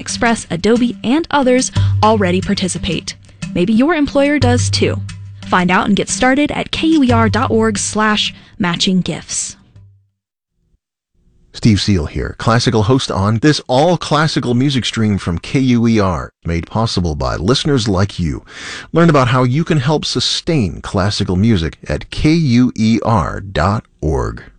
Express, Adobe, and others already participate. Maybe your employer does too. Find out and get started at kuer.org/matchinggifts. Steve Seal here, classical host on this all-classical music stream from KUER, made possible by listeners like you. Learn about how you can help sustain classical music at kuer.org.